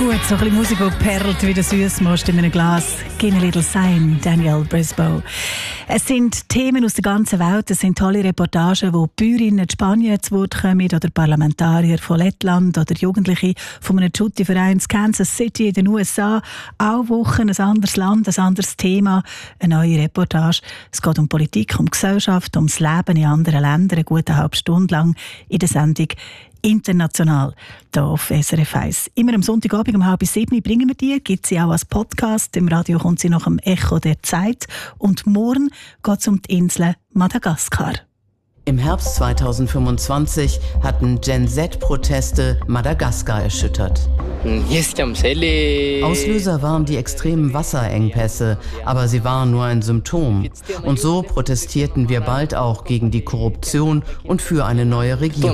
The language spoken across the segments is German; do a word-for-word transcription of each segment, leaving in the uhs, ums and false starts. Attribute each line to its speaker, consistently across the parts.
Speaker 1: gut, so ein bisschen Musik, die perlt wie der Süßmost in einem Glas. «Give a little sign», Daniel Brisboe. Es sind Themen aus der ganzen Welt, es sind tolle Reportagen, wo Bäuerinnen in Spanien zu Wort kommen oder Parlamentarier von Lettland oder Jugendliche von einem Tutti-Verein in Kansas City in den U S A. Auch Wochen, ein anderes Land, ein anderes Thema, eine neue Reportage. Es geht um Politik, um Gesellschaft, um das Leben in anderen Ländern, eine gute halbe Stunde lang in der Sendung «International» hier auf S R F eins. Immer am Sonntagabend um halb sieben bringen wir die. Gibt sie auch als Podcast. Im Radio kommt sie nach dem Echo der Zeit. Und morgen geht es um die Insel Madagaskar.
Speaker 2: Im Herbst zweitausendfünfundzwanzig hatten Gen-Z-Proteste Madagaskar erschüttert. Auslöser waren die extremen Wasserengpässe, aber sie waren nur ein Symptom. Und so protestierten wir bald auch gegen die Korruption und für eine neue Regierung.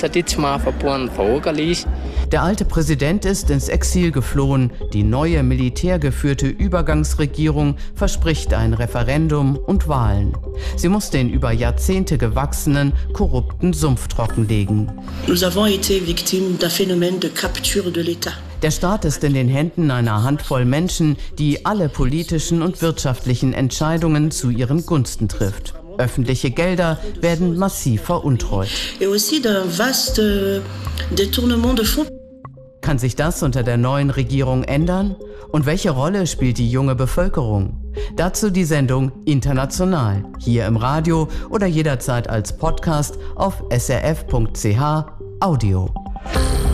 Speaker 2: Der alte Präsident ist ins Exil geflohen. Die neue militärgeführte Übergangsregierung verspricht ein Referendum und Wahlen. Sie muss den über Jahrzehnte gewachsenen, korrupten Sumpf trockenlegen.
Speaker 3: Nous avons été victimes d'un phénomène de capture de l'État.
Speaker 2: Der Staat ist in den Händen einer Handvoll Menschen, die alle politischen und wirtschaftlichen Entscheidungen zu ihren Gunsten trifft. Öffentliche Gelder werden massiv veruntreut.
Speaker 3: Et aussi d'un vaste détournement de fonds.
Speaker 2: Kann sich das unter der neuen Regierung ändern? Und welche Rolle spielt die junge Bevölkerung? Dazu die Sendung International, hier im Radio oder jederzeit als Podcast auf s r f punkt c h Audio.